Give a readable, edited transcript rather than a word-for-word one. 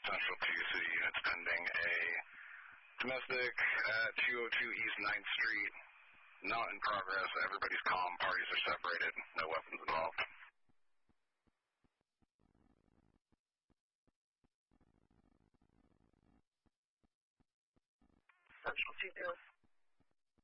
Central 2 City units pending a domestic at 202 East 9th Street. Not in progress. Everybody's calm. Parties are separated. No weapons involved. Central 2 Zero